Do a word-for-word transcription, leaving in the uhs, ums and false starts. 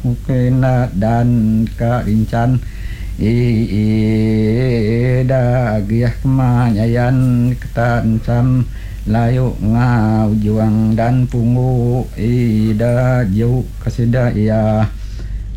mukena dan karincan ida giah kemanyayan ketancam layu ngau juang dan pungu ida jauh kesidaya